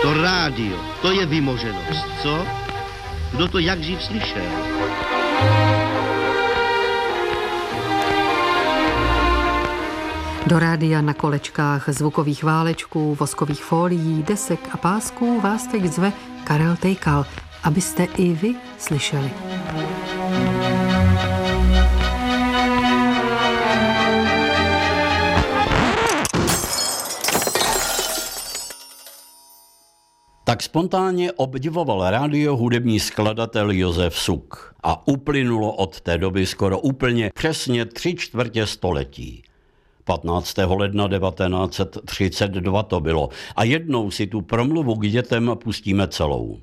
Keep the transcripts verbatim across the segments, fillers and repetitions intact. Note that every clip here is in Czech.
To rádio, to je vymoženost, co? Kdo to jak živ slyšel? Do rádia na kolečkách zvukových válečků, voskových fólií, desek a pásků vás teď zve Karel Tejkal, abyste i vy slyšeli. Tak spontánně obdivoval rádio hudební skladatel Josef Suk a uplynulo od té doby skoro úplně přesně tři čtvrtě století. patnáctého ledna devatenáct set třicet dva to bylo a jednou si tu promluvu k dětem pustíme celou.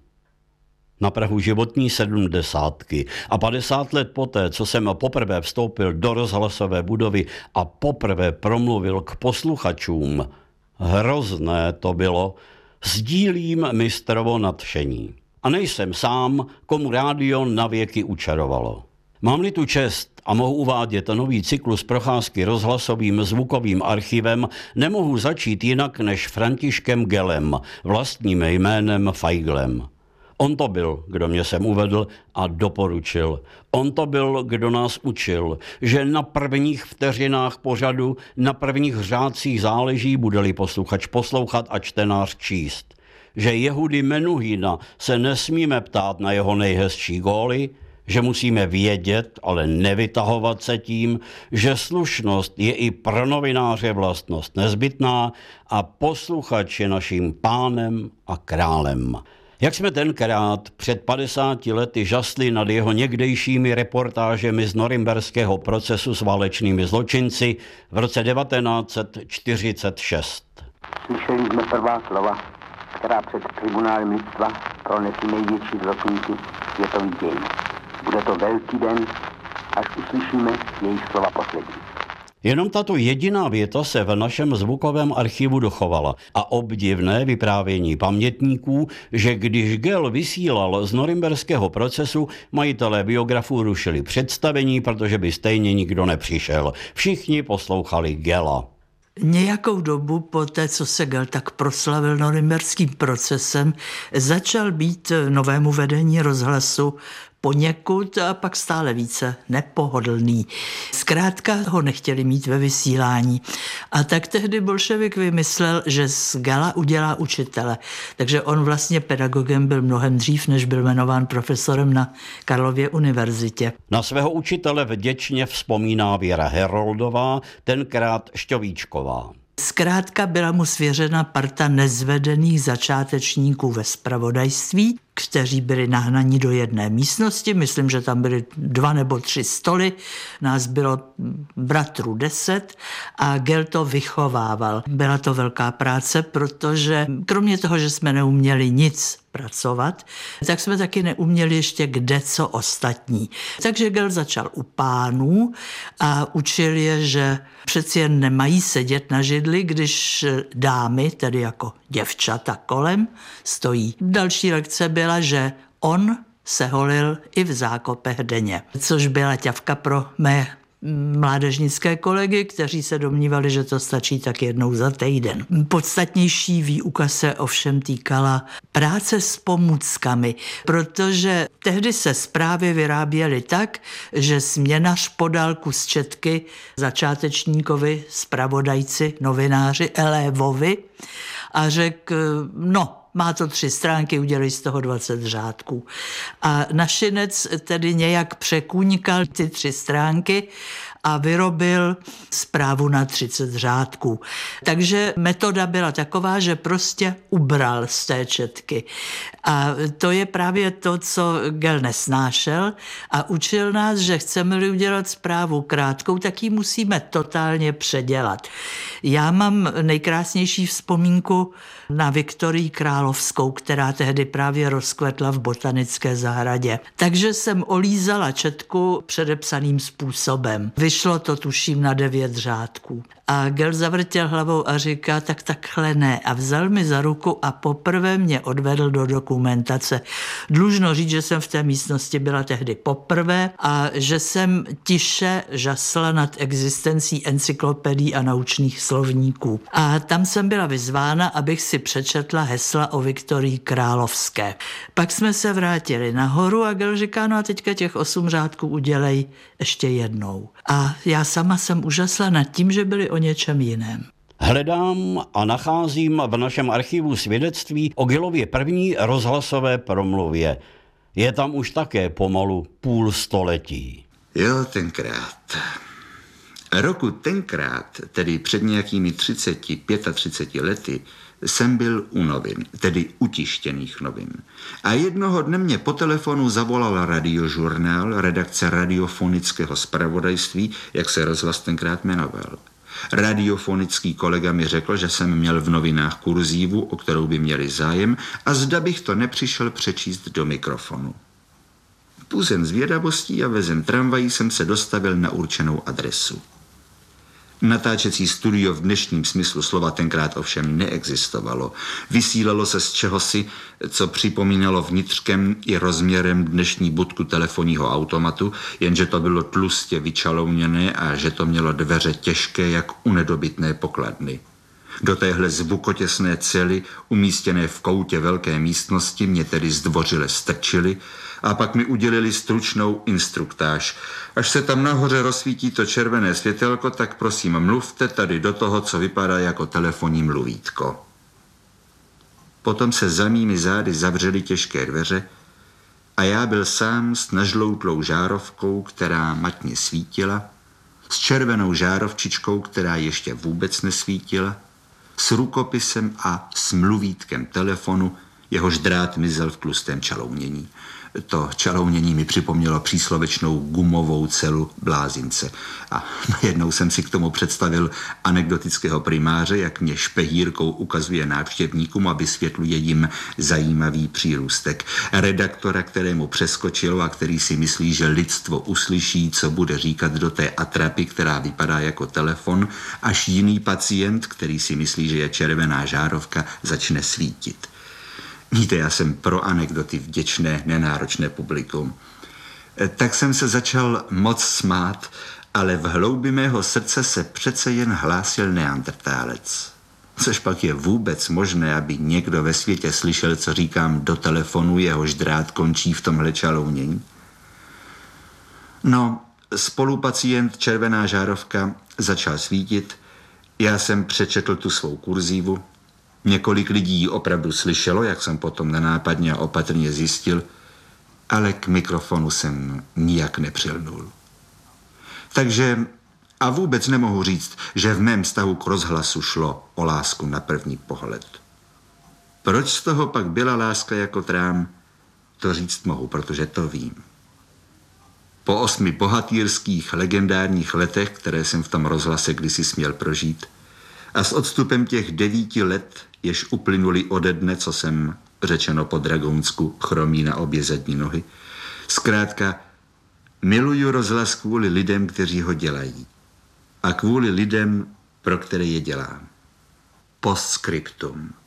Na prahu životní sedmdesátky a padesát let poté, co jsem poprvé vstoupil do rozhlasové budovy a poprvé promluvil k posluchačům, hrozné to bylo, sdílím mistrovo nadšení. A nejsem sám, komu rádio navěky učarovalo. Mám-li tu čest a mohu uvádět nový cyklus procházky rozhlasovým zvukovým archivem, nemohu začít jinak než Františkem Gelem, vlastním jménem Feiglem. On to byl, kdo mě sem uvedl a doporučil. On to byl, kdo nás učil, že na prvních vteřinách pořadu, na prvních řádcích záleží, bude-li posluchač poslouchat a čtenář číst. Že Jehudy Menuhina se nesmíme ptát na jeho nejhezčí góly, že musíme vědět, ale nevytahovat se tím, že slušnost je i pro novináře vlastnost nezbytná a posluchač je naším pánem a králem. Jak jsme tenkrát před padesáti lety žasli nad jeho někdejšími reportážemi z norimberského procesu s válečnými zločinci v roce devatenáct set čtyřicet šest. Slyšeli jsme prvá slova, která před tribunálem lidstva pronesly největší zločinky světový dějin. Bude to velký den, až uslyšíme jejich slova poslední. Jenom tato jediná věta se v našem zvukovém archivu dochovala a obdivné vyprávění pamětníků, že když Gel vysílal z norimberského procesu, majitelé biografů rušili představení, protože by stejně nikdo nepřišel. Všichni poslouchali Gela. Nějakou dobu po té, co se Gel tak proslavil norimberským procesem, začal být novému vedení rozhlasu poněkud a pak stále více nepohodlný. Zkrátka ho nechtěli mít ve vysílání. A tak tehdy bolševik vymyslel, že z Gela udělá učitele. Takže on vlastně pedagogem byl mnohem dřív, než byl jmenován profesorem na Karlově univerzitě. Na svého učitele vděčně vzpomíná Věra Heroldová, tenkrát Šťovíčková. Zkrátka byla mu svěřena parta nezvedených začátečníků ve zpravodajství, kteří byli nahnaní do jedné místnosti, myslím, že tam byly dva nebo tři stoly, nás bylo bratrů deset a Gel to vychovával. Byla to velká práce, protože kromě toho, že jsme neuměli nic pracovat, tak jsme taky neuměli ještě kde co ostatní. Takže Gel začal u pánů a učil je, že přeci jen nemají sedět na židli, když dámy, tedy jako děvčata kolem, stojí. Další lekce byla, že on se holil i v zákopech denně, což byla ťavka pro mé mládežnické kolegy, kteří se domnívali, že to stačí tak jednou za týden. Podstatnější výuka se ovšem týkala práce s pomůckami, protože tehdy se zprávy vyráběly tak, že směnař podal kus četky začátečníkovi, zpravodajci, novináři, elévovi a řekl, no, má to tři stránky, udělej z toho dvacet řádků. A našinec tedy nějak překůňkal ty tři stránky a vyrobil zprávu na třicet řádků. Takže metoda byla taková, že prostě ubral z té četky. A to je právě to, co Gel nesnášel a učil nás, že chceme-li udělat zprávu krátkou, tak ji musíme totálně předělat. Já mám nejkrásnější vzpomínku na Viktorii Královskou, která tehdy právě rozkvetla v botanické zahradě. Takže jsem olízala četku předepsaným způsobem. Vyšlo to tuším na devět řádků. A Gel zavrtěl hlavou a říká, tak takhle ne. A vzal mi za ruku a poprvé mě odvedl do dokumentace. Dlužno říct, že jsem v té místnosti byla tehdy poprvé a že jsem tiše žasla nad existencí encyklopedií a naučných slovníků. A tam jsem byla vyzvána, abych si přečetla hesla o Viktorii Královské. Pak jsme se vrátili nahoru a Gel říká, no a teďka těch osm řádků udělej ještě jednou. A já sama jsem úžasla nad tím, že byli o něčem jiném. Hledám a nacházím v našem archivu svědectví o Gelově první rozhlasové promluvě. Je tam už také pomalu půl století. Jo, tenkrát. Roku tenkrát, tedy před nějakými třiceti, třiceti pěti lety, jsem byl u novin, tedy u tištěných novin. A jednoho dne mě po telefonu zavolal radiožurnál, redakce radiofonického zpravodajství, jak se rozhlas tenkrát jmenoval. Radiofonický kolega mi řekl, že jsem měl v novinách kurzívu, o kterou by měli zájem, a zda bych to nepřišel přečíst do mikrofonu. Puzen zvědavostí a vezem tramvají jsem se dostavil na určenou adresu. Natáčecí studio v dnešním smyslu slova tenkrát ovšem neexistovalo. Vysílalo se z čehosi, co připomínalo vnitřkem i rozměrem dnešní budku telefonního automatu, jenže to bylo tlustě vyčalouněné a že to mělo dveře těžké jak u nedobytné pokladny. Do téhle zvukotěsné cely, umístěné v koutě velké místnosti, mě tedy zdvořile strčili a pak mi udělili stručnou instruktáž. Až se tam nahoře rozsvítí to červené světelko, tak prosím mluvte tady do toho, co vypadá jako telefonní mluvítko. Potom se za mými zády zavřely těžké dveře a já byl sám s nažloutlou žárovkou, která matně svítila, s červenou žárovčičkou, která ještě vůbec nesvítila, s rukopisem a s mluvítkem telefonu, jehož drát mizel v tlustém čalounění. To čalounění mi připomnělo příslovečnou gumovou celu blázince. A najednou jsem si k tomu představil anekdotického primáře, jak mě špehírkou ukazuje návštěvníkům a vysvětluje jim zajímavý přírůstek. Redaktora, kterému přeskočilo a který si myslí, že lidstvo uslyší, co bude říkat do té atrapy, která vypadá jako telefon, až jiný pacient, který si myslí, že je červená žárovka, začne svítit. Víte, já jsem pro anekdoty vděčné, nenáročné publikum. Tak jsem se začal moc smát, ale v hloubi mého srdce se přece jen hlásil neandertálec. Což pak je vůbec možné, aby někdo ve světě slyšel, co říkám do telefonu, jehož drát končí v tomhle čalounění? No, spolupacient červená žárovka začal svítit, já jsem přečetl tu svou kurzívu. Několik lidí opravdu slyšelo, jak jsem potom nenápadně a opatrně zjistil, ale k mikrofonu jsem nijak nepřilnul. Takže a vůbec nemohu říct, že v mém vztahu k rozhlasu šlo o lásku na první pohled. Proč z toho pak byla láska jako trám, to říct mohu, protože to vím. Po osmi bohatýrských legendárních letech, které jsem v tom rozhlase kdysi směl prožít, a s odstupem těch devíti let, jež uplynuli ode dne, co jsem, řečeno po dragounsku, chromí na obě zadní nohy, zkrátka miluju rozhlas kvůli lidem, kteří ho dělají. A kvůli lidem, pro které je dělám. Postscriptum.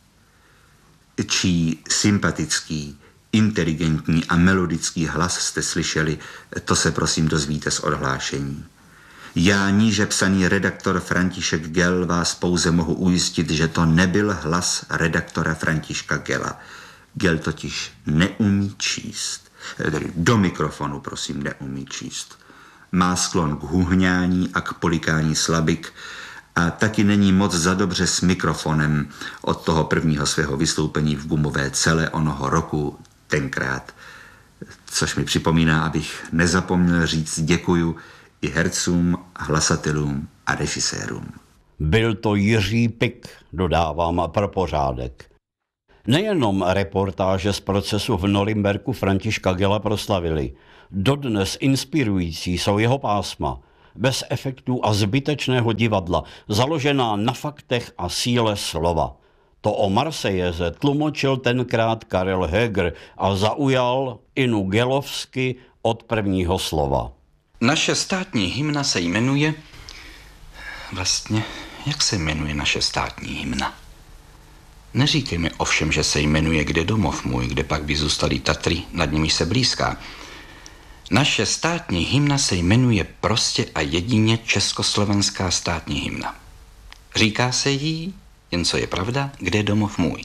Čí sympatický, inteligentní a melodický hlas jste slyšeli, to se prosím dozvíte z odhlášení. Já, níže psaný redaktor František Gel, vás pouze mohu ujistit, že to nebyl hlas redaktora Františka Gela. Gel totiž neumí číst. Tedy do mikrofonu, prosím, neumí číst. Má sklon k huhňání a k polikání slabik a taky není moc za dobře s mikrofonem od toho prvního svého vystoupení v gumové cele onoho roku tenkrát. Což mi připomíná, abych nezapomněl říct děkuju i hercům, hlasatelům a režisérům. Byl to Jiří Pik, dodávám pro pořádek. Nejenom reportáže z procesu v Norimberku Františka Gela proslavili. Dodnes inspirující jsou jeho pásma, bez efektů a zbytečného divadla, založená na faktech a síle slova. To o Marsejeze tlumočil tenkrát Karel Höger a zaujal inu gelovsky od prvního slova. Naše státní hymna se jmenuje, vlastně jak se jmenuje naše státní hymna? Neříkej mi ovšem, že se jmenuje Kde domov můj, kde pak by zůstaly Tatry, nad nimi se blízká. Naše státní hymna se jmenuje prostě a jedině Československá státní hymna. Říká se jí, jen co je pravda, Kde domov můj.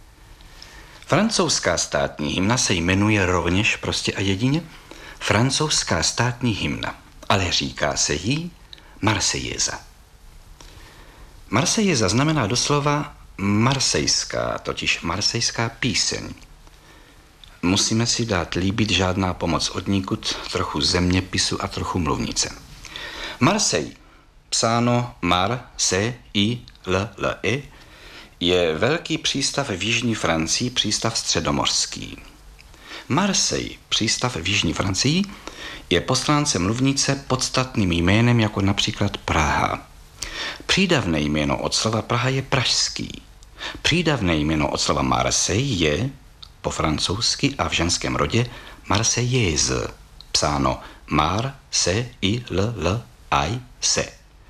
Francouzská státní hymna se jmenuje rovněž prostě a jedině Francouzská státní hymna, ale říká se jí Marsejeza. Marsejeza znamená doslova marsejská, totiž marsejská píseň. Musíme si dát líbit, žádná pomoc odnikud, trochu zeměpisu a trochu mluvnice. Marseille, psáno Mar, se, i, l, l, e, je velký přístav v jižní Francii, přístav středomořský. Marseille, přístav v jižní Francii, je po stránce mluvnice podstatným jménem jako například Praha. Přídavné jméno od slova Praha je pražský. Přídavné jméno od slova Marseille je po francouzsky a v ženském rodě Marseillaise, psáno Mar, se, i, l, l, i, se.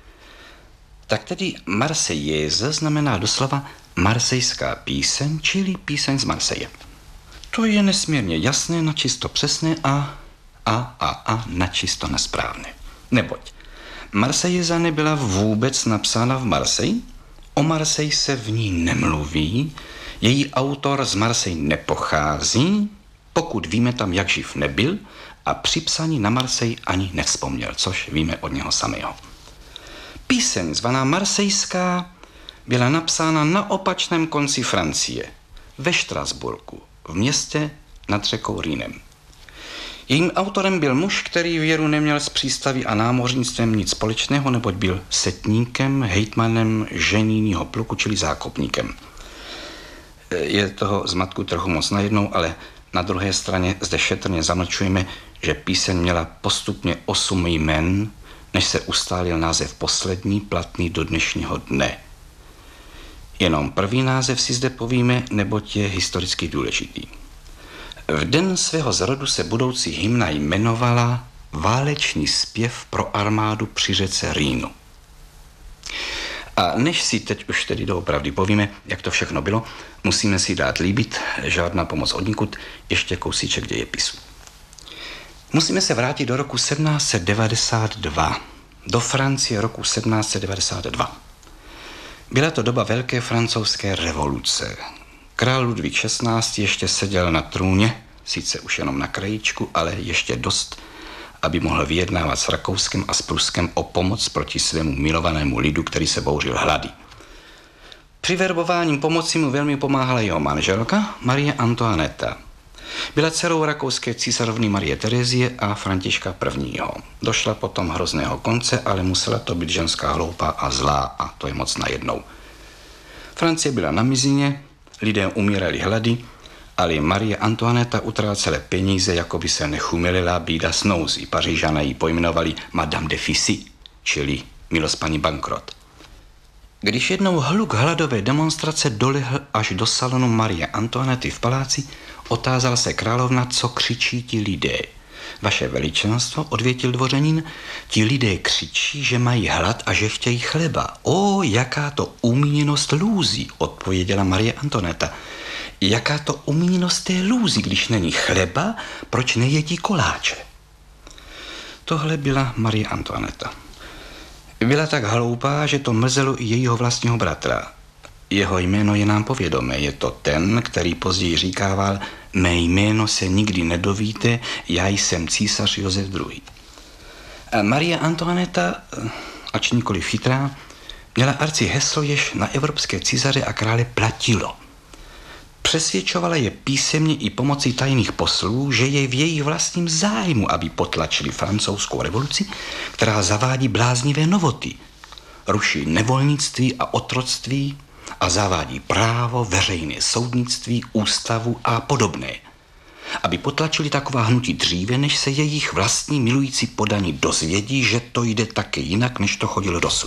Tak tedy Marseillaise znamená doslova marsejská píseň, čili píseň z Marseille. To je nesmírně jasné, načisto přesné a, a, a, a načisto nesprávné. Neboť Marseillaise nebyla vůbec napsána v Marseille, o Marseille se v ní nemluví, její autor z Marseille nepochází, pokud víme, tam jak živ nebyl a při psaní na Marseille ani nevzpomněl, což víme od něho samého. Píseň zvaná Marsejská byla napsána na opačném konci Francie, ve Štrasburku, v městě nad řekou Rýnem. Jejím autorem byl muž, který věru neměl s přístaví a námořnictvem nic společného, neboť byl setníkem, hejtmanem ženijního pluku, čili zákopníkem. Je toho zmatku trochu moc najednou, ale na druhé straně zde šetrně zamlčujeme, že píseň měla postupně osm jmen, než se ustálil název poslední, platný do dnešního dne. Jenom první název si zde povíme, neboť je historicky důležitý. V den svého zrodu se budoucí hymna jmenovala Válečný zpěv pro armádu při řece Rýnu. A než si teď už tedy doopravdy povíme, jak to všechno bylo, musíme si dát líbit, žádná pomoc odnikud, ještě kousíček dějepisu. Musíme se vrátit do roku sedmnáct set devadesát dva, do Francie roku sedmnáct set devadesát dva. Byla to doba velké francouzské revoluce. Král Ludvík šestnáctý. ještě seděl na trůně, sice už jenom na krajíčku, ale ještě dost, aby mohl vyjednávat s Rakouskem a s Pruskem o pomoc proti svému milovanému lidu, který se bouřil hlady. Při verbováním pomoci mu velmi pomáhala jeho manželka Marie Antoinetta. Byla dcerou rakouské císařovny Marie Terezie a Františka prvního. Došla potom hrozného konce, ale musela to být ženská hloupá a zlá a to je moc najednou. Francie byla na mizině, lidé umírali hlady, ale Marie Antoinetta utrácela peníze, jako by se nechumilila bída s nouzí. Pařížané ji pojmenovali Madame de Fissy, čili milospaní bankrot. Když jednou hluk hladové demonstrace dolehl až do salonu Marie Antoinety v paláci, otázal se královna, co křičí ti lidé. Vaše veličenstvo, odvětil dvořanin, ti lidé křičí, že mají hlad a že chtějí chleba. O, jaká to umíněnost lůzí, odpověděla Marie Antoineta. Jaká to umíněnost té lůzí, když není chleba, proč nejedí koláče? Tohle byla Marie Antoineta. Byla tak hloupá, že to mrzelo i jejího vlastního bratra. Jeho jméno je nám povědomé, je to ten, který později říkával, mé jméno se nikdy nedovíte, já jsem císař Josef druhý. A Marie Antoineta, ač nikoliv chytrá, měla arci heslo, jež na evropské císaře a krále platilo. Přesvědčovala je písemně i pomocí tajných poslů, že je v jejich vlastním zájmu, aby potlačili francouzskou revoluci, která zavádí bláznivé novoty, ruší nevolnictví a otroctví a zavádí právo, veřejné soudnictví, ústavu a podobné. Aby potlačili taková hnutí dříve, než se jejich vlastní milující podaní dozvědí, že to jde také jinak, než to chodilo dosud.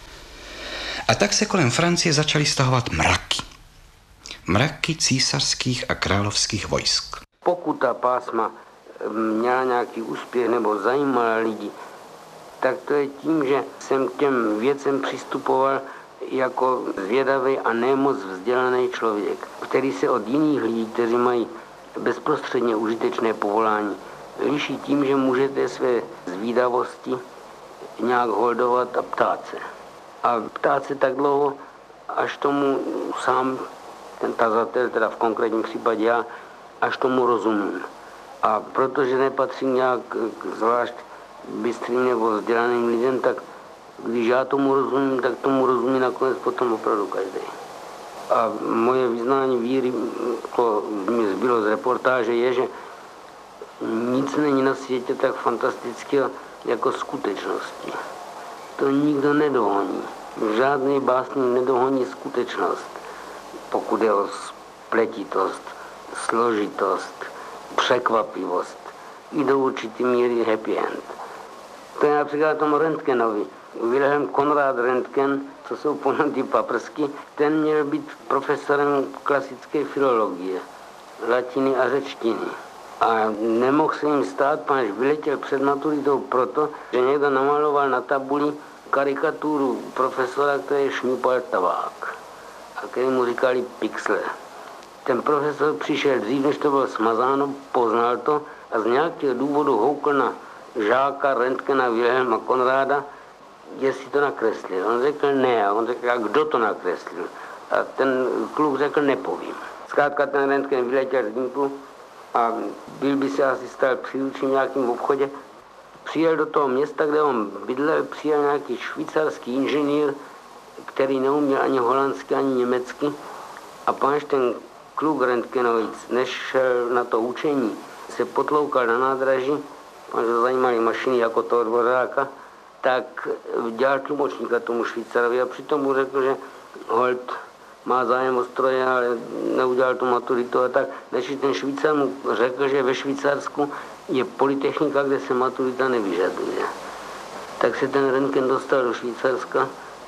A tak se kolem Francie začaly stahovat mraky. Mraky císařských a královských vojsk. Pokud ta pásma měla nějaký úspěch nebo zajímala lidi, tak to je tím, že jsem k těm věcem přistupoval jako zvědavý a nemoc vzdělaný člověk, který se od jiných lidí, kteří mají bezprostředně užitečné povolání, liší tím, že můžete své zvídavosti nějak holdovat a ptát se. A ptát se tak dlouho, až tomu sám ten tazatel, teda v konkrétním případě já, až tomu rozumím. A protože nepatřím nějak zvlášť bystrým nebo vzdělaným lidem, tak když já tomu rozumím, tak tomu rozumí nakonec potom opravdu každý. A moje vyznání víry, to mi zbylo z reportáže, je, že nic není na světě tak fantastického jako skutečnosti. To nikdo nedohoní. Žádný básník nedohoní skutečnost, pokud je o spletitost, složitost, překvapivost i do určitý míry happy end. To je například tomu Röntgenovi. Wilhelm Konrad Röntgen, co jsou ponadí paprsky, ten měl být profesorem klasické filologie, latiny a řečtiny. A nemohl se jim stát, páč vyletěl před maturitou proto, že někdo namaloval na tabuli karikaturu profesora, který šňupal tabák a který mu říkali Pixler. Ten profesor přišel dřív, než to bylo smazáno, poznal to a z nějakého důvodu houkl na žáka Röntgena Wilhelma Konráda, jestli to nakreslil. On řekl ne, a on řekl, a kdo to nakreslil? A ten kluk řekl, nepovím. Zkrátka ten Röntgen vyletěl z Gimplu a byl by se asi stal příručím v nějakém obchodě. Přijel do toho města, kde on bydlel, přijel nějaký švýcarský inženýr, který neuměl ani holandsky, ani německy. A páč ten kluk Röntgenovic, než šel na to učení, se potloukal na nádraží, páč ho zajímaly mašiny jako toho dvořáka, tak dělal tlumočníka tomu Švýcarovi a přitom mu řekl, že holt má zájem o stroje, ale neudělal tu maturitu a tak. Než ten Švýcar mu řekl, že ve Švýcarsku je polytechnika, kde se maturita nevyžaduje. Tak se ten Röntgen dostal do Švýcarska,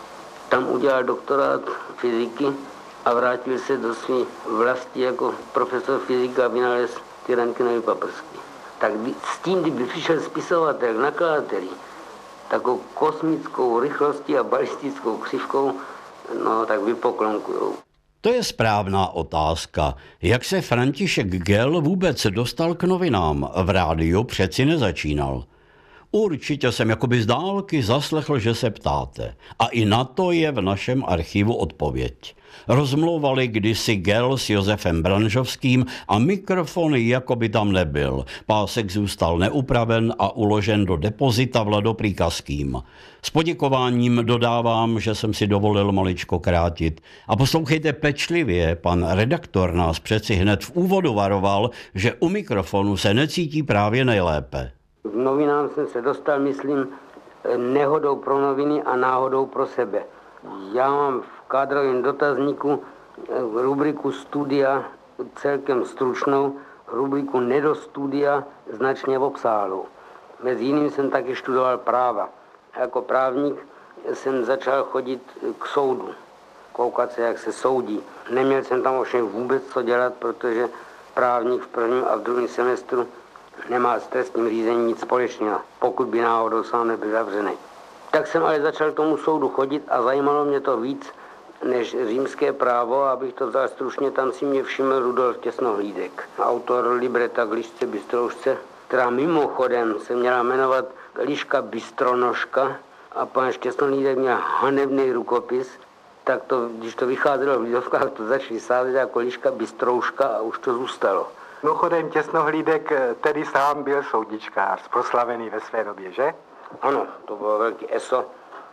tam udělal doktorát fyziky a vrátil se do své vlasti jako profesor fyzika a vynalez ty Röntgenovy paprsky. Tak s tím, kdyby přišel spisovatel, nakladatelí, takovou kosmickou rychlostí a balistickou křivkou, no tak vypoklonkujou. To je správná otázka. Jak se František Gell vůbec dostal k novinám? V rádiu přeci nezačínal. Určitě jsem jakoby z dálky zaslechl, že se ptáte. A i na to je v našem archivu odpověď. Rozmlouvali kdysi Gell s Josefem Branžovským a mikrofon jakoby tam nebyl. Pásek zůstal neupraven a uložen do depozita Vladoprýkazkým. S poděkováním dodávám, že jsem si dovolil maličko krátit. A poslouchejte pečlivě, pan redaktor nás přeci hned v úvodu varoval, že u mikrofonu se necítí právě nejlépe. K novinám jsem se dostal, myslím, nehodou pro noviny a náhodou pro sebe. Já mám v kádrovém dotazníku rubriku studia celkem stručnou, rubriku nedostudia značně obsáhlou. Mezi jiným jsem taky studoval práva. Jako právník jsem začal chodit k soudu, koukat se, jak se soudí. Neměl jsem tam ovšem vůbec co dělat, protože právník v prvním a v druhém semestru nemá s trestním řízením nic společného, pokud by náhodou sám nebyl zavřený. Tak jsem ale začal k tomu soudu chodit a zajímalo mě to víc než římské právo, abych to vzal stručně, tam si mě všiml Rudolf Těsnohlídek, autor libreta k Lišce Bystroušce, která mimochodem se měla jmenovat Liška Bystronožka a pan Těsnohlídek měl hanebný rukopis, tak to, když to vycházelo v Lidovkách, to začali sázet jako Liška Bystrouška a už to zůstalo. Mimochodem Těsnohlídek tedy sám byl soudničkář, proslavený ve své době, že? Ano, to bylo velký eso.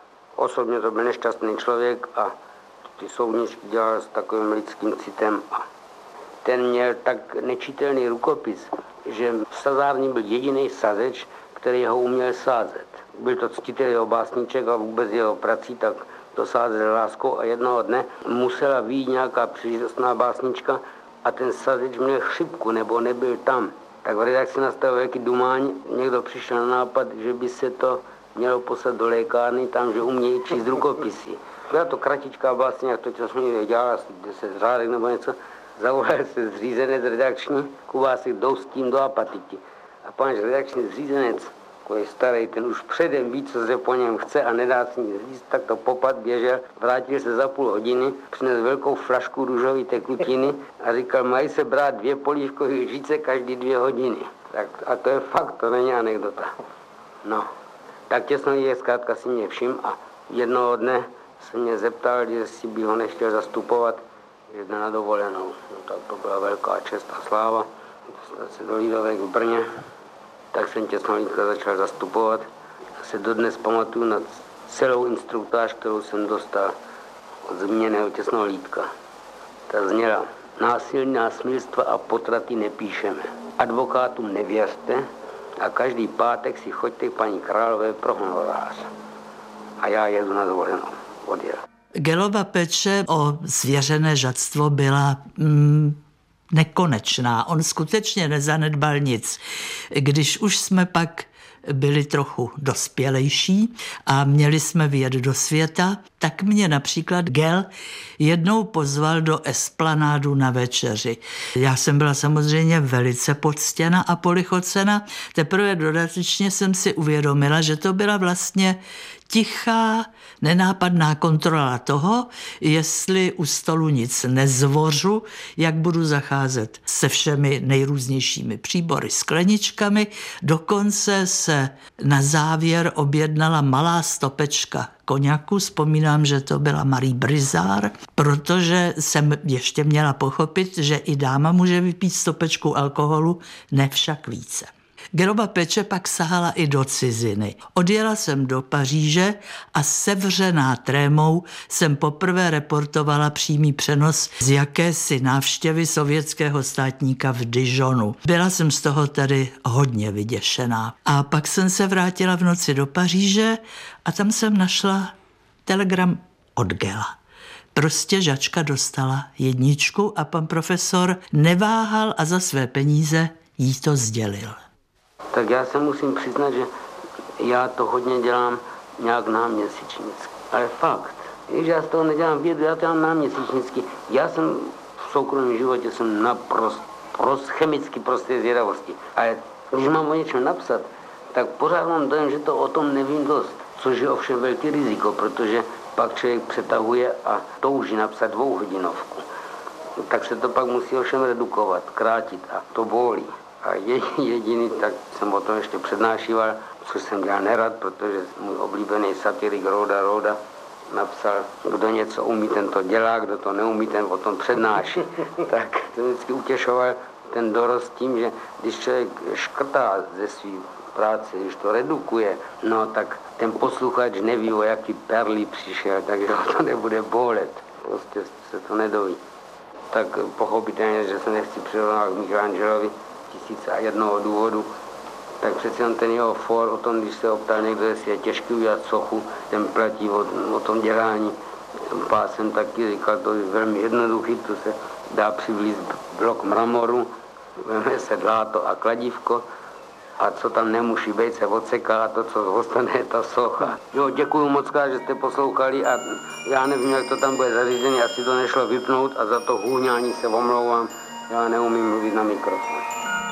Osobně to byl nešťastný člověk a ty soudničky dělal s takovým lidským citem. A ten měl tak nečitelný rukopis, že v sazárně byl jediný sazeč, který ho uměl sázet. Byl to ctitel jeho básníček a vůbec jeho prací, tak to sázel láskou a jednoho dne musela vyjít nějaká příležitostná básnička a ten sazeč měl chřipku nebo nebyl tam. Tak v redakci nastal velký dumání, někdo přišel na nápad, že by se to mělo poslat do lékárny, tam, že umějí číst rukopisy. Byla to kratičká básně, jak to Těsnohlídek dělal, asi deset řádek nebo něco. Zavolal se zřízenec redakční, Kubásek jdou s tím do apatiky. A pan redakční zřízenec takový starý, ten už předem ví, co se po něm chce a nedá si nic říct, tak to popad běžel, vrátil se za půl hodiny, přinesl velkou flašku růžové tekutiny a říkal, mají se brát dvě polívkové lžičky každý dvě hodiny. Tak, a to je fakt, to není anekdota. No, tak těsnohlídek zkrátka si mě všim a jednoho dne se mě zeptal, jestli by ho nechtěl zastupovat jedna na dovolenou. No, tak to byla velká čest a sláva. Dostal se do Lidovek v Brně, tak jsem těsnohlídka začal zastupovat. Já se dodnes pamatuju na celou instruktáž, kterou jsem dostal od zmíněného těsnohlídka. Ta zněla, násilná smilstva a potraty nepíšeme. Advokátům nevěřte a každý pátek si choďte k paní Králové pro honorář. A já jedu na dovolenou. Odjel. Gelova péče o zvěřené žadstvo byla mm, nekonečná. On skutečně nezanedbal nic. Když už jsme pak byli trochu dospělejší a měli jsme vyjet do světa, tak mě například Gel jednou pozval do Esplanádu na večeři. Já jsem byla samozřejmě velice poctěna a polichocena. Teprve dodatečně jsem si uvědomila, že to byla vlastně tichá, nenápadná kontrola toho, jestli u stolu nic nezvořu, jak budu zacházet se všemi nejrůznějšími příbory, skleničkami. Dokonce se na závěr objednala malá stopečka koňaku, vzpomínám, že to byla Marie Brizard, protože jsem ještě měla pochopit, že i dáma může vypít stopečku alkoholu, ne však více. Gelova péče pak sahala i do ciziny. Odjela jsem do Paříže a sevřená trémou jsem poprvé reportovala přímý přenos z jakési návštěvy sovětského státníka v Dijonu. Byla jsem z toho tedy hodně vyděšená. A pak jsem se vrátila v noci do Paříže a tam jsem našla telegram od Gela. Prostě žačka dostala jedničku a pan profesor neváhal a za své peníze jí to sdělil. Tak já se musím přiznat, že já to hodně dělám nějak náměsíčnicky. Ale fakt, když já z toho nedělám vědu, já to dělám náměsíčnicky. Já jsem v soukromém životě jsem naprosto prost, chemicky prosté zvědavosti. Ale když mám o něčem napsat, tak pořád mám dojem, že to o tom nevím dost. Což je ovšem velký riziko, protože pak člověk přetahuje a touží napsat dvouhodinovku. Tak se to pak musí ovšem redukovat, krátit a to bolí. A jediný, tak jsem o tom ještě přednášíval, což jsem dělal nerad, protože můj oblíbený satirik Roda Roda napsal, kdo něco umí, ten to dělá, kdo to neumí, ten o tom přednáší. Tak jsem vždycky utěšoval ten dorost tím, že když člověk škrtá ze své práce, když to redukuje, no tak ten posluchač neví, o jaký perly přišel, takže to nebude bolet. Prostě se to nedoví. Tak pochopitelně, že se nechci přirovnávat k Michelangelovi, tisíce a jednoho důvodu, tak přece on ten jeho for o tom, když se optal někdo, jestli je těžký udělat sochu, ten platí o, o tom dělání pásem, taky říkal, to je velmi jednoduchý, to se dá přivlíct blok mramoru, veme se dláto a kladívko a co tam nemusí být, se odseká a to, co ostane, je ta socha. Jo, děkuju moc, že jste poslouchali a já nevím, jak to tam bude zařízené, asi to nešlo vypnout a za to hůňání se omlouvám, já neumím mluvit na mikrofon.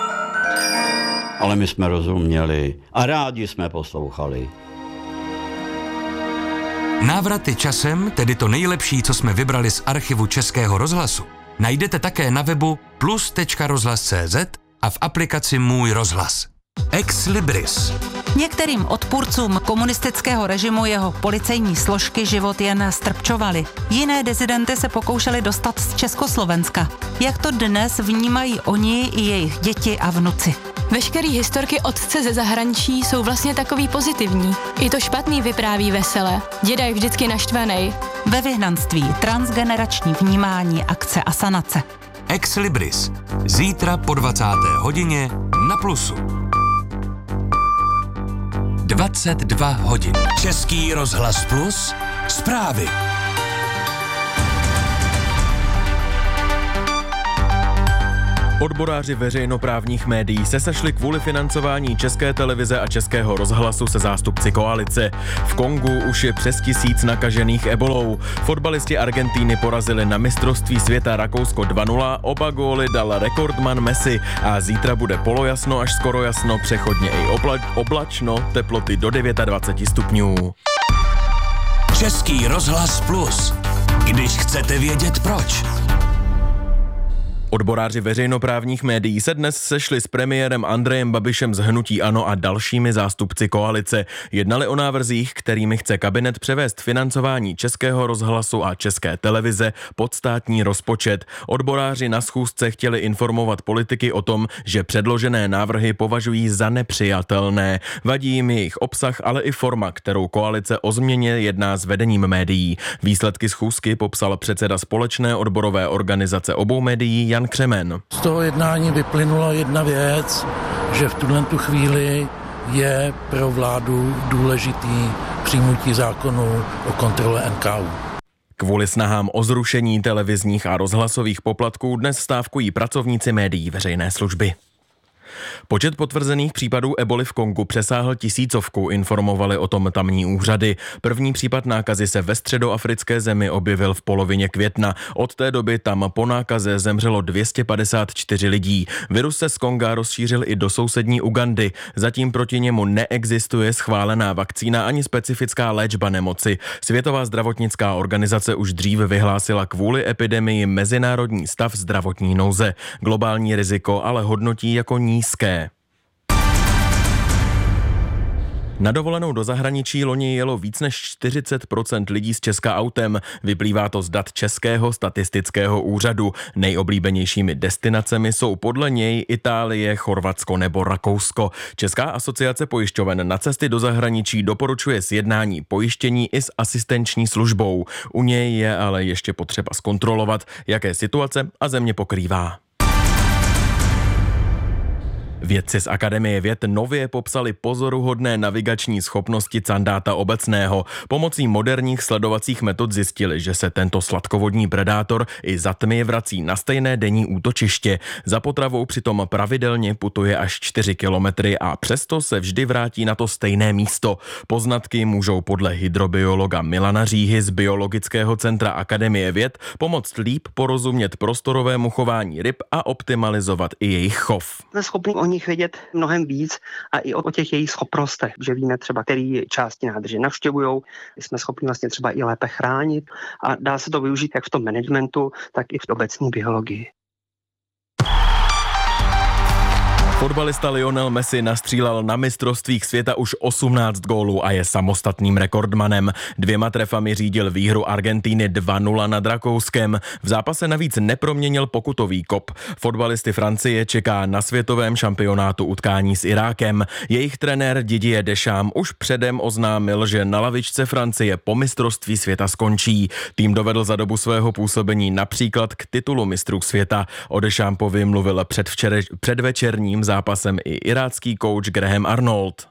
Ale my jsme rozuměli a rádi jsme poslouchali. Návraty časem, tedy to nejlepší, co jsme vybrali z archivu Českého rozhlasu, najdete také na webu plus tečka rozhlas tečka cé zet a v aplikaci Můj rozhlas. Ex Libris. Některým odpůrcům komunistického režimu jeho policejní složky život jen strpčovaly. Jiné dizidenty se pokoušeli dostat z Československa. Jak to dnes vnímají oni i jejich děti a vnuci? Veškerý historky otce ze zahraničí jsou vlastně takový pozitivní. I to špatný vypráví vesele. Děda je vždycky naštvanej. Ve vyhnanství transgenerační vnímání, akce a sanace. Ex Libris. Zítra po dvacáté hodině na Plusu. dvacet dva hodin. Český rozhlas Plus. Zprávy. Odboráři veřejnoprávních médií se sešli kvůli financování České televize a Českého rozhlasu se zástupci koalice. V Kongu už je přes tisíc nakažených ebolou. Fotbalisti Argentíny porazili na mistrovství světa Rakousko dva nula, oba góly dal rekordman Messi a zítra bude polojasno až skoro jasno, přechodně i obla- oblačno, teploty do dvacet devět stupňů. Český rozhlas Plus. Když chcete vědět proč. Odboráři veřejnoprávních médií se dnes sešli s premiérem Andrejem Babišem z hnutí ANO a dalšími zástupci koalice. Jednali o návrzích, kterými chce kabinet převést financování Českého rozhlasu a České televize pod státní rozpočet. Odboráři na schůzce chtěli informovat politiky o tom, že předložené návrhy považují za nepřijatelné. Vadí jim jejich obsah, ale i forma, kterou koalice o změně jedná s vedením médií. Výsledky schůzky popsal předseda společné odborové organizace obou médií Jan Křemen. Z toho jednání vyplynula jedna věc, že v tuhle tu chvíli je pro vládu důležitý přijmutí zákonu o kontrole N K U. Kvůli snahám o zrušení televizních a rozhlasových poplatků dnes stávkují pracovníci médií veřejné služby. Počet potvrzených případů eboli v Kongu přesáhl tisícovku, informovali o tom tamní úřady. První případ nákazy se ve středoafrické zemi objevil v polovině května. Od té doby tam po nákaze zemřelo dvě stě padesát čtyři lidí. Virus se z Konga rozšířil i do sousední Ugandy. Zatím proti němu neexistuje schválená vakcína ani specifická léčba nemoci. Světová zdravotnická organizace už dříve vyhlásila kvůli epidemii mezinárodní stav zdravotní nouze. Globální riziko ale hodnotí jako nízké. Na dovolenou do zahraničí loni jelo víc než čtyřicet procent lidí z Česka autem. Vyplývá to z dat Českého statistického úřadu. Nejoblíbenějšími destinacemi jsou podle něj Itálie, Chorvatsko nebo Rakousko. Česká asociace pojišťoven na cesty do zahraničí doporučuje sjednání pojištění i s asistenční službou. U něj je ale ještě potřeba zkontrolovat, jaké situace a země pokrývá. Vědci z Akademie věd nově popsali pozoruhodné navigační schopnosti candáta obecného. Pomocí moderních sledovacích metod zjistili, že se tento sladkovodní predátor i za tmy vrací na stejné denní útočiště. Za potravou přitom pravidelně putuje až čtyři kilometry a přesto se vždy vrátí na to stejné místo. Poznatky můžou podle hydrobiologa Milana Říhy z Biologického centra Akademie věd pomoct líp porozumět prostorovému chování ryb a optimalizovat i jejich chov. Jsme schopni o nich vědět mnohem víc a i o těch jejich schopnostech, že víme třeba, které části nádrže navštěvujou, jsme schopni vlastně třeba i lépe chránit a dá se to využít jak v tom managementu, tak i v obecní biologii. Fotbalista Lionel Messi nastřílel na mistrovstvích světa už osmnáct gólů a je samostatným rekordmanem. Dvěma trefami řídil výhru Argentíny dva nula nad Rakouskem. V zápase navíc neproměnil pokutový kop. Fotbalisty Francie čeká na světovém šampionátu utkání s Irákem. Jejich trenér Didier Deschamps už předem oznámil, že na lavičce Francie po mistrovství světa skončí. Tým dovedl za dobu svého působení například k titulu mistrů světa. O Deschampovi mluvil před včere, předvečerním zápasem i irácký kouč Graham Arnold.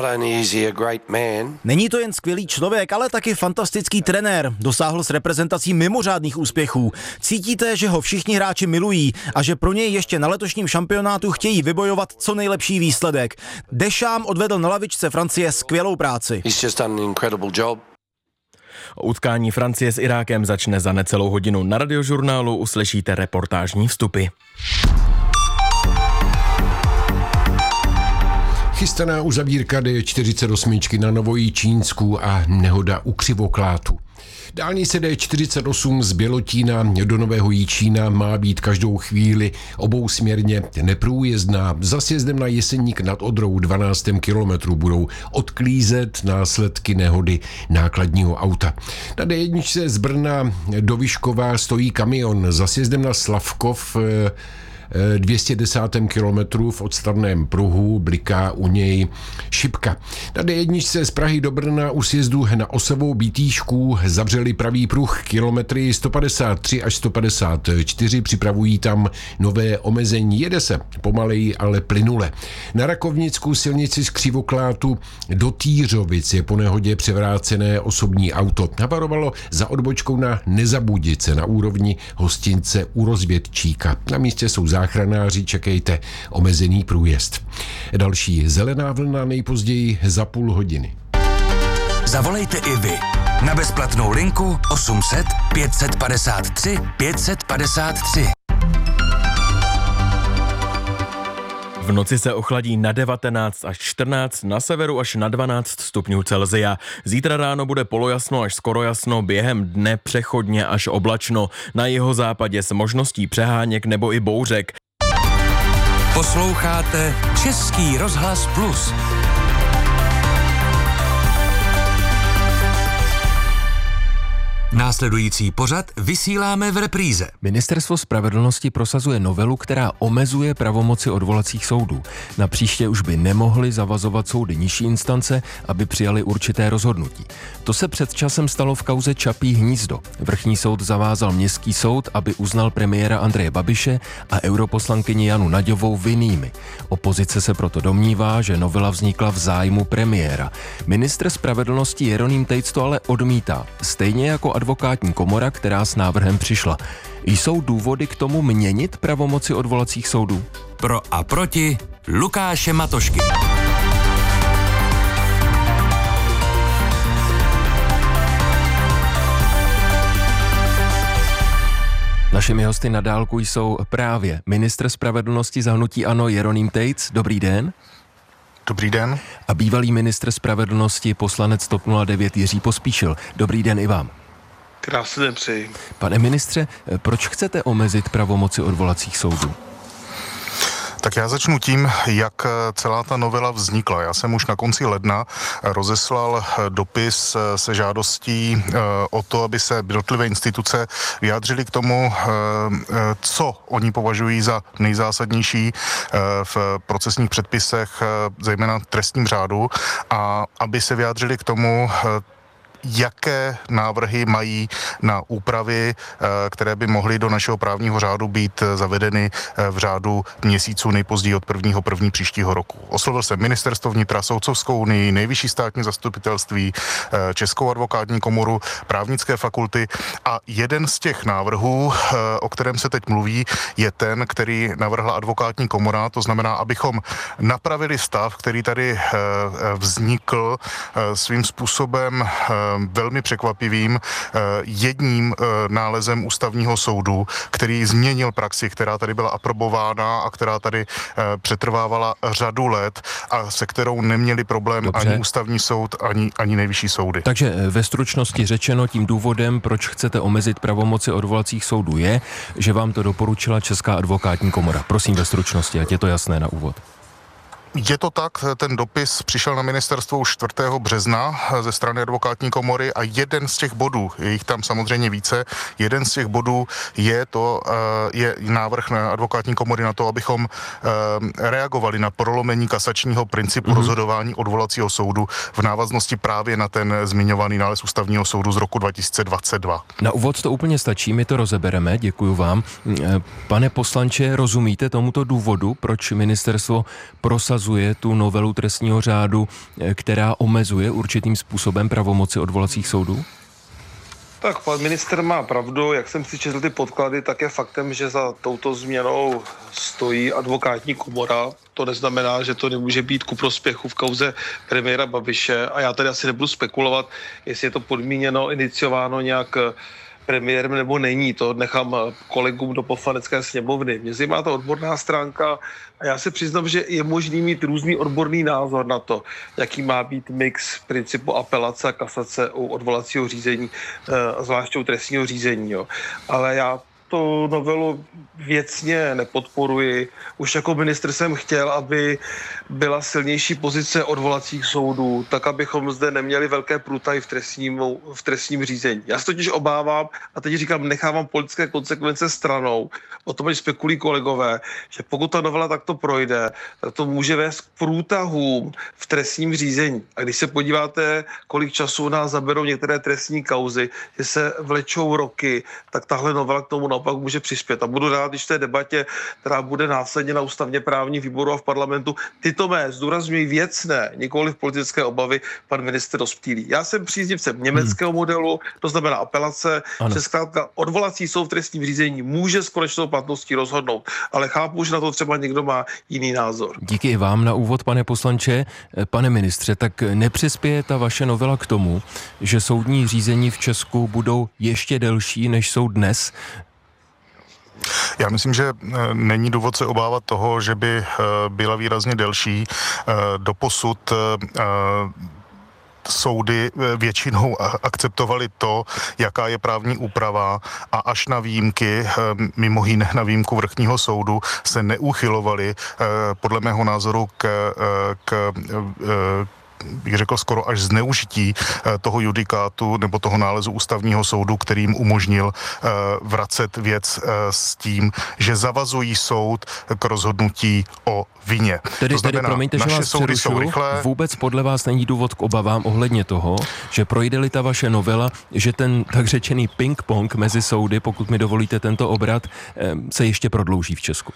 Není to jen skvělý člověk, ale taky fantastický trenér. Dosáhl s reprezentací mimořádných úspěchů. Cítíte, že ho všichni hráči milují a že pro něj ještě na letošním šampionátu chtějí vybojovat co nejlepší výsledek. Deschamps odvedl na lavičce Francie skvělou práci. Utkání Francie s Irákem začne za necelou hodinu. Na Radiožurnálu uslyšíte reportážní vstupy. Chystaná uzavírka D čtyřicet osm na Novojičínsku a nehoda u Křivoklátu. Dálnice D čtyřicet osm z Bělotína do Nového Jičína má být každou chvíli obousměrně neprůjezdná. Za sjezdem na Jeseník nad Odrou dvanáctém kilometru budou odklízet následky nehody nákladního auta. Na D jedna z Brna do Vyškova stojí kamion. Za sjezdem na Slavkov dvě stě desátém kilometru v odstavném pruhu bliká u něj šipka. Na D jedna z Prahy do Brna u sjezdu na Osovou Bítýšku zavřeli pravý pruh kilometry sto padesát tři až sto padesát čtyři, připravují tam nové omezení. Jede se pomaleji, ale plynule. Na Rakovnicku silnici z Křivoklátu do Týřovic je po nehodě převrácené osobní auto. Havarovalo za odbočkou na Nezabudice na úrovni hostince u Rozvědčíka. Na místě jsou záchranáři, čekejte omezený průjezd. Další zelená vlna nejpozději za půl hodiny. Zavolejte i vy na bezplatnou linku osm set pět set padesát tři pět set padesát tři. V noci se ochladí na devatenáct až čtrnáct, na severu až na dvanáct stupňů Celsia. Zítra ráno bude polojasno až skoro jasno, během dne přechodně až oblačno. Na jihozápadě s možností přeháněk nebo i bouřek. Posloucháte Český rozhlas Plus. Následující pořad vysíláme v repríze. Ministerstvo spravedlnosti prosazuje novelu, která omezuje pravomoci odvolacích soudů. Na příště už by nemohly zavazovat soudy nižší instance, aby přijali určité rozhodnutí. To se před časem stalo v kauze Čapí hnízdo. Vrchní soud zavázal městský soud, aby uznal premiéra Andreje Babiše a europoslankyni Janu Naďovou vinnými. Opozice se proto domnívá, že novela vznikla v zájmu premiéra. Ministr spravedlnosti Jeroným Tejc to ale odmítá. Stejně jako advokátní komora, která s návrhem přišla. Jsou důvody k tomu měnit pravomoci odvolacích soudů? Pro a proti Lukáše Matošky. Našimi hosty na dálku jsou právě ministr spravedlnosti za hnutí ANO Jeroným Tejc. Dobrý den. Dobrý den. A bývalý ministr spravedlnosti poslanec TOP nula devět Jiří Pospíšil. Dobrý den i vám. Krásný den přeji. Pane ministře, proč chcete omezit pravomoci odvolacích soudů? Tak já začnu tím, jak celá ta novela vznikla. Já jsem už na konci ledna rozeslal dopis se žádostí o to, aby se jednotlivé instituce vyjádřily k tomu, co oni považují za nejzásadnější v procesních předpisech, zejména trestním řádu, a aby se vyjádřili k tomu, jaké návrhy mají na úpravy, které by mohly do našeho právního řádu být zavedeny v řádu měsíců, nejpozději od prvního prvního příštího roku. Oslovil jsem ministerstvo vnitra, Soudcovskou unii, nejvyšší státní zastupitelství, Českou advokátní komoru, právnické fakulty a jeden z těch návrhů, o kterém se teď mluví, je ten, který navrhla advokátní komora, to znamená, abychom napravili stav, který tady vznikl svým způsobem velmi překvapivým jedním nálezem ústavního soudu, který změnil praxi, která tady byla aprobována a která tady přetrvávala řadu let a se kterou neměli problém Dobře. ani ústavní soud, ani, ani nejvyšší soudy. Takže ve stručnosti řečeno, tím důvodem, proč chcete omezit pravomoci odvolacích soudů, je, že vám to doporučila Česká advokátní komora. Prosím ve stručnosti, ať je to jasné na úvod. Je to tak, ten dopis přišel na ministerstvo už čtvrtého března ze strany advokátní komory a jeden z těch bodů, je jich tam samozřejmě více, jeden z těch bodů je to, je návrh na advokátní komory na to, abychom reagovali na prolomení kasačního principu mm-hmm. rozhodování odvolacího soudu v návaznosti právě na ten zmiňovaný nález ústavního soudu z roku dva tisíce dvacet dva. Na úvod to úplně stačí, my to rozebereme, děkuju vám. Pane poslanče, rozumíte tomuto důvodu, proč ministerstvo prosazuje tu novelu trestního řádu, která omezuje určitým způsobem pravomoci odvolacích soudů? Tak pan minister má pravdu, jak jsem si četl ty podklady, tak je faktem, že za touto změnou stojí advokátní komora. To neznamená, že to nemůže být ku prospěchu v kauze premiéra Babiše a já tady asi nebudu spekulovat, jestli je to podmíněno, iniciováno nějak premiérem nebo není, to nechám kolegům do poslanecké sněmovny. Mě zajímá ta odborná stránka a já se přiznám, že je možný mít různý odborný názor na to, jaký má být mix principu apelace a kasace u odvolacího řízení, zvláště u trestního řízení. Jo. Ale já tu novelu věcně nepodporuji. Už jako ministr jsem chtěl, aby byla silnější pozice odvolacích soudů, tak abychom zde neměli velké průtahy v trestním, v trestním řízení. Já se totiž obávám, a teď říkám, nechávám politické konsekvence stranou, o tom, že spekulují kolegové, že pokud ta novela takto projde, tak to může vést k průtahům v trestním řízení. A když se podíváte, kolik času nás zaberou některé trestní kauzy, že se vlečou roky, tak tahle novela k tomu naopak může přispět. A budu rád, když v té debatě, která bude následně na ústavně právní výboru a v parlamentu, tyto mé, zdůrazňuji věcné, nikoli v politické obavy, pan ministr rozptýlí. Já jsem příznivcem německého hmm. modelu, to znamená apelace, ano. že zkrátka odvolací soud v trestním řízení může s konečnou platností rozhodnout, ale chápu, že na to třeba někdo má jiný názor. Díky i vám na úvod, pane poslanče. Pane ministře, tak nepřispěje ta vaše novela k tomu, že soudní řízení v Česku budou ještě delší, než jsou dnes? Já myslím, že není důvod se obávat toho, že by byla výrazně delší. Doposud soudy většinou akceptovaly to, jaká je právní úprava, a až na výjimky, mimo jiné na výjimku vrchního soudu, se neuchylovaly podle mého názoru k, k bych řekl skoro až zneužití toho judikátu nebo toho nálezu ústavního soudu, který jim umožnil vracet věc s tím, že zavazují soud k rozhodnutí o vině. Tedy, to znamená, tedy promiňte, že vás přerušu, vůbec podle vás není důvod k obavám ohledně toho, že projde-li ta vaše novela, že ten tak řečený ping-pong mezi soudy, pokud mi dovolíte tento obrat, se ještě prodlouží v Česku?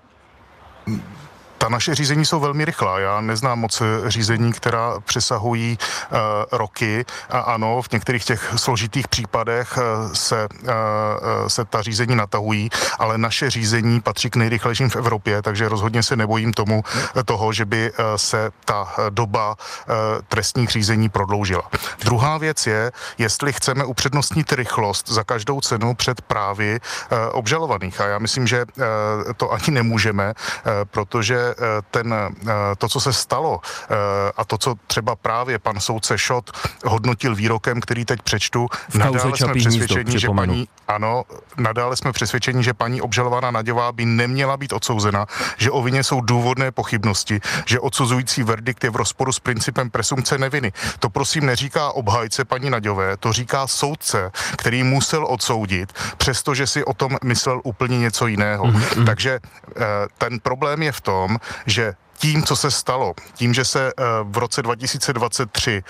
Ta naše řízení jsou velmi rychlá. Já neznám moc řízení, která přesahují uh, roky. A ano, v některých těch složitých případech uh, se, uh, se ta řízení natahují, ale naše řízení patří k nejrychlejším v Evropě, takže rozhodně se nebojím tomu toho, že by uh, se ta doba uh, trestních řízení prodloužila. Druhá věc je, jestli chceme upřednostnit rychlost za každou cenu před právy uh, obžalovaných. A já myslím, že uh, to ani nemůžeme, uh, protože ten, to, co se stalo a to, co třeba právě pan soudce Šot hodnotil výrokem, který teď přečtu, nadále jsme přesvědčeni, že paní, ano, nadále jsme přesvědčeni, že paní obžalovaná Naďová by neměla být odsouzena, že o vině jsou důvodné pochybnosti, že odsuzující verdikt je v rozporu s principem presumpce neviny. To prosím neříká obhájce paní Naďové, to říká soudce, který musel odsoudit, přestože si o tom myslel úplně něco jiného. Mm-hmm. Takže ten problém je v tom, že tím, co se stalo, tím, že se v roce dva tisíce dvacet tři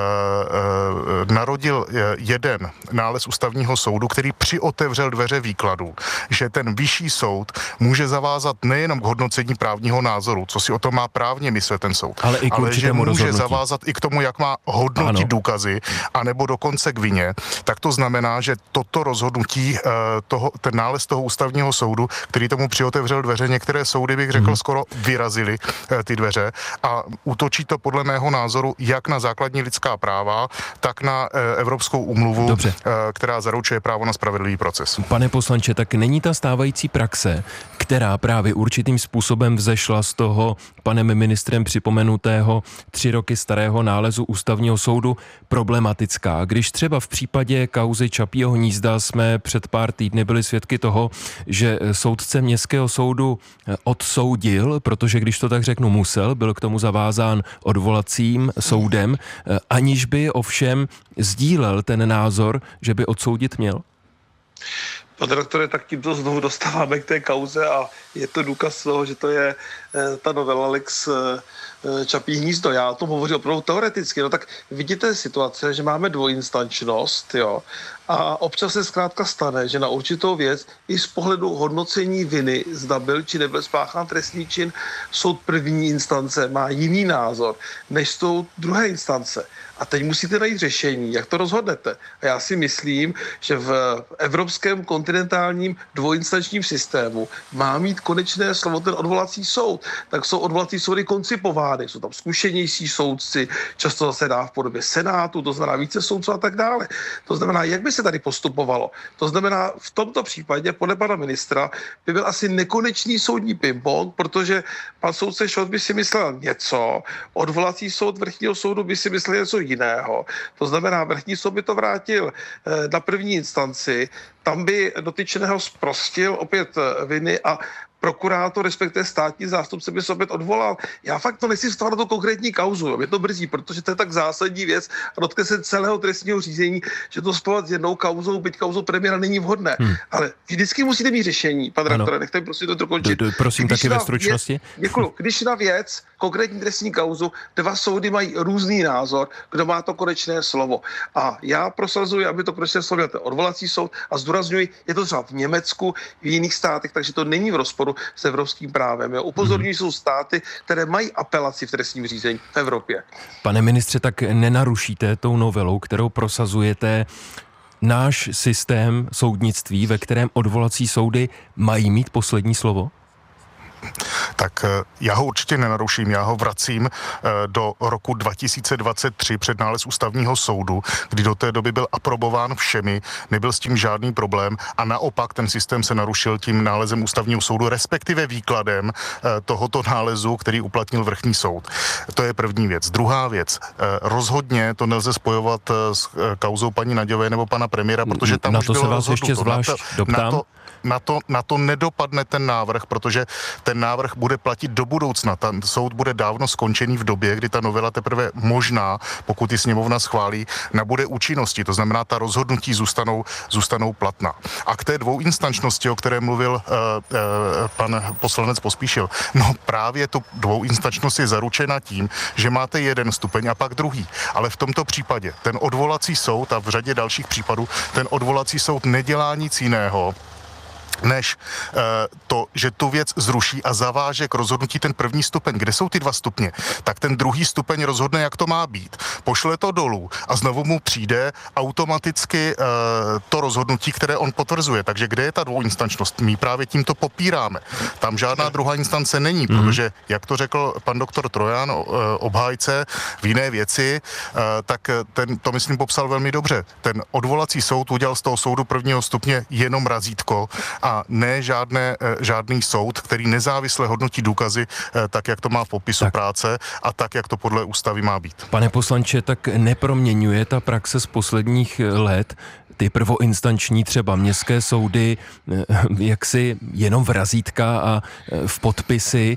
narodil jeden nález ústavního soudu, který přiotevřel dveře výkladu, že ten vyšší soud může zavázat nejenom k hodnocení právního názoru, co si o tom má právně myslet ten soud, ale, i ale že může rozhodnutí. zavázat i k tomu, jak má hodnotit ano. důkazy, anebo dokonce k vině, tak to znamená, že toto rozhodnutí, toho, ten nález toho ústavního soudu, který tomu přiotevřel dveře, některé soudy, bych řekl, hmm. skoro vyrazily ty dveře, a útočí to podle mého názoru jak na základní lidská práva, tak na Evropskou úmluvu, Dobře. která zaručuje právo na spravedlivý proces. Pane poslanče, tak není ta stávající praxe, která právě určitým způsobem vzešla z toho panem ministrem připomenutého tři roky starého nálezu ústavního soudu, problematická? Když třeba v případě kauzy Čapího hnízda jsme před pár týdny byli svědky toho, že soudce městského soudu odsoudil, protože když to tak řeknu musel, byl k tomu zavázán odvolacím soudem, aniž by ovšem sdílel ten názor, že by odsoudit měl? Pane doktore, tak tímto znovu dostáváme k té kauze a je to důkaz toho, že to je eh, ta novela Lex eh, Čapí hnízdo. Já o tom hovořil opravdu teoreticky. No tak vidíte situace, že máme dvojinstančnost, jo, a občas se zkrátka stane, že na určitou věc i z pohledu hodnocení viny, zda byl či nebyl spáchán trestný čin, soud první instance má jiný názor než soud druhé instance. A teď musíte najít řešení, jak to rozhodnete. A já si myslím, že v evropském kontinentálním dvojinstančním systému má mít konečné slovo ten odvolací soud. Tak jsou odvolací soudy koncipovány, jsou tam zkušenější soudci, často zasedá v podobě senátu, to znamená více soudců a tak dále. To znamená, jak by se tady postupovalo. To znamená, v tomto případě podle pana ministra by byl asi nekonečný soudní ping-pong, protože pan soudce Šot by si myslel něco, odvolací soud vrchního soudu by si myslel něco jiného. To znamená, vrchní soud by to vrátil na první instanci, tam by dotyčného zprostil opět viny a prokurátor, respektive státní zástupce by se opět odvolal. Já fakt to nechci vstávat na tu konkrétní kauzu, mě to brzy, protože to je tak zásadní věc a dotkne se celého trestního řízení, že to spojovat s jednou kauzou, byť kauzou premiéra, není vhodné. Hmm. Ale vždycky musíte mít řešení, pan rektore, nechte mi prosím to dokončit. Do, do, prosím, když taky ve stručnosti. Děkuji. Když na věc, konkrétní trestní kauzu, dva soudy mají různý názor, kdo má to konečné slovo. A já prosazuji, aby to konečné slovo měl ten odvolací soud a zdůrazňuji, je to třeba v Německu, v jiných státech, takže to není v rozporu s evropským právem. Jo. Upozorňují, jsou státy, které mají apelaci v trestním řízení v Evropě. Pane ministře, tak nenarušíte tou novelou, kterou prosazujete, náš systém soudnictví, ve kterém odvolací soudy mají mít poslední slovo? Tak já ho určitě nenaruším, já ho vracím do roku dva tisíce dvacet tři před nález ústavního soudu, kdy do té doby byl aprobován všemi, nebyl s tím žádný problém a naopak ten systém se narušil tím nálezem ústavního soudu, respektive výkladem tohoto nálezu, který uplatnil vrchní soud. To je první věc. Druhá věc, rozhodně to nelze spojovat s kauzou paní Naďové nebo pana premiéra, protože tam na už to bylo se vás rozhodnuto. ještě zvlášť na to, doptám. Na to, Na to, na to nedopadne ten návrh, protože ten návrh bude platit do budoucna. Ten soud bude dávno skončený v době, kdy ta novela teprve možná, pokud ji sněmovna schválí, nabude účinnosti. To znamená, ta rozhodnutí zůstanou, zůstanou platná. A k té dvouinstančnosti, o které mluvil uh, uh, pan poslanec Pospíšil, no právě tu dvouinstančnost je zaručena tím, že máte jeden stupeň a pak druhý. Ale v tomto případě ten odvolací soud a v řadě dalších případů ten odvolací soud nedělá nic jiného, než uh, to, že tu věc zruší a zaváže k rozhodnutí ten první stupeň. Kde jsou ty dva stupně? Tak ten druhý stupeň rozhodne, jak to má být. Pošle to dolů a znovu mu přijde automaticky uh, to rozhodnutí, které on potvrzuje. Takže kde je ta dvouinstančnost? My právě tímto popíráme. Tam žádná druhá instance není, mm. protože, jak to řekl pan doktor Trojan, uh, obhájce v jiné věci, uh, tak ten to, myslím, popsal velmi dobře. Ten odvolací soud udělal z toho soudu prvního stupně jenom razítko a a ne žádné, žádný soud, který nezávisle hodnotí důkazy tak, jak to má v popisu tak. práce a tak, jak to podle ústavy má být. Pane poslanče, tak neproměňuje ta praxe z posledních let ty prvoinstanční třeba městské soudy jaksi jenom v razítka a v podpisy,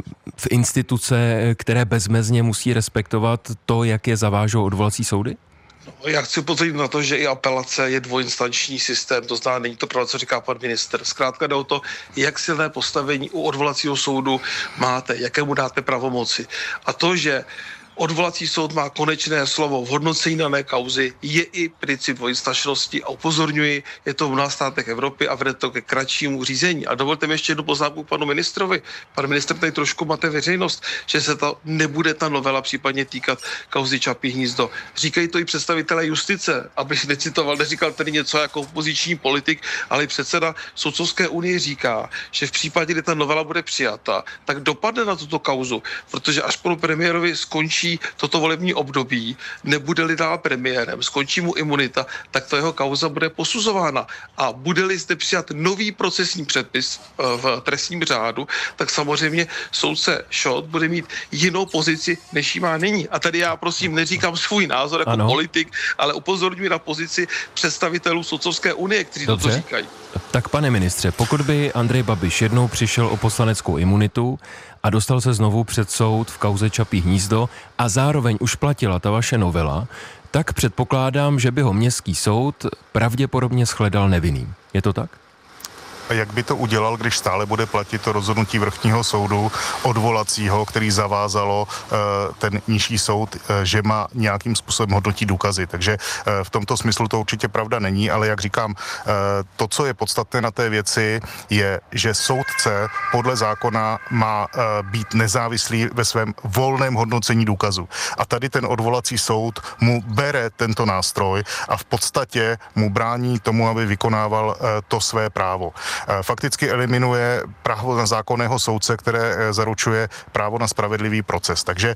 v instituce, které bezmezně musí respektovat to, jak je zavážou odvolací soudy? Já chci upozornit na to, že i apelace je dvojinstanční systém, to znamená, není to pravda, co říká pan ministr. Zkrátka jde o to, jak silné postavení u odvolacího soudu máte, jaké mu dáte pravomoci. A to, že odvolací soud má konečné slovo v hodnocení dané kauzy, je i princip dvojinstančnosti a upozorňuji, je to v mnoha státech Evropy a vede to ke kratšímu řízení. A dovolte mi ještě jednu poznámku panu ministrovi. Pan ministr tady trošku mate veřejnost, že se to nebude ta novela případně týkat kauzy Čapí hnízdo. Říkají to i představitelé justice, abych necitoval, neříkal tedy něco jako opoziční politik, ale i předseda Soudcovské unie říká, že v případě, kdy ta novela bude přijata, tak dopadne na tuto kauzu, protože až panu premiérovi skončí toto volební období, nebude-li dál premiérem, skončí mu imunita, tak to jeho kauza bude posuzována. A bude-li zde přijat nový procesní předpis v trestním řádu, tak samozřejmě soudce Šot bude mít jinou pozici, než ji má nyní. A tady já prosím neříkám svůj názor jako ano. politik, ale upozorňuji na pozici představitelů Soudcovské unie, kteří Dobře. toto říkají. Tak pane ministře, pokud by Andrej Babiš jednou přišel o poslaneckou imunitu a dostal se znovu před soud v kauze Čapí hnízdo a zároveň už platila ta vaše novela, tak předpokládám, že by ho městský soud pravděpodobně shledal nevinným. Je to tak? A jak by to udělal, když stále bude platit to rozhodnutí vrchního soudu odvolacího, který zavázalo uh, ten nižší soud, uh, že má nějakým způsobem hodnotí důkazy. Takže uh, v tomto smyslu to určitě pravda není, ale jak říkám, uh, to, co je podstatné na té věci, je, že soudce podle zákona má uh, být nezávislý ve svém volném hodnocení důkazu. A tady ten odvolací soud mu bere tento nástroj a v podstatě mu brání tomu, aby vykonával uh, to své právo. Fakticky eliminuje právo na zákonného soudce, které zaručuje právo na spravedlivý proces. Takže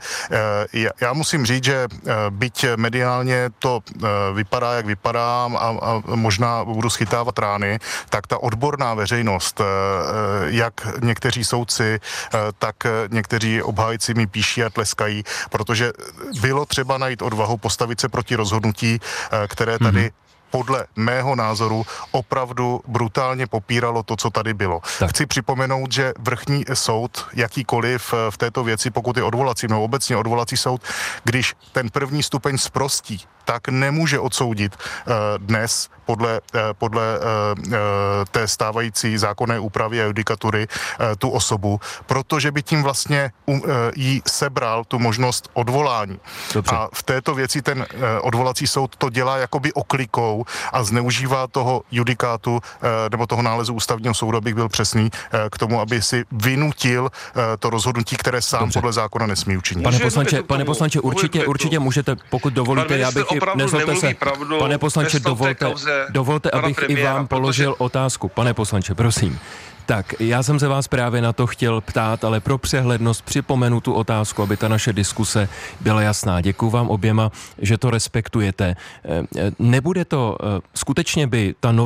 já musím říct, že byť mediálně to vypadá, jak vypadá a možná budu schytávat rány, tak ta odborná veřejnost, jak někteří soudci, tak někteří obhájci mi píší a tleskají, protože bylo třeba najít odvahu postavit se proti rozhodnutí, které tady podle mého názoru opravdu brutálně popíralo to, co tady bylo. Tak. Chci připomenout, že vrchní soud, jakýkoliv v této věci, pokud je odvolací nebo obecně odvolací soud, když ten první stupeň zprostí, tak nemůže odsoudit uh, dnes podle, uh, podle uh, uh, té stávající zákonné úpravy a judikatury uh, tu osobu, protože by tím vlastně um, uh, jí sebral tu možnost odvolání. Dobře. A v této věci ten uh, odvolací soud to dělá jakoby oklikou a zneužívá toho judikátu uh, nebo toho nálezu ústavního soudu, abych byl přesný, uh, k tomu, aby si vynutil uh, to rozhodnutí, které sám Dobře. podle zákona nesmí učinit. Pane poslanče, pane poslanče, určitě, určitě můžete, pokud dovolíte, já bych nezlobte se, pravdu, pane poslanče, dovolte, dovolte, abych i vám položil protože... otázku. Pane poslanče, prosím. Tak, já jsem se vás právě na to chtěl ptát, ale pro přehlednost připomenu tu otázku, aby ta naše diskuse byla jasná. Děkuju vám oběma, že to respektujete. Nebude to, skutečně by ta nová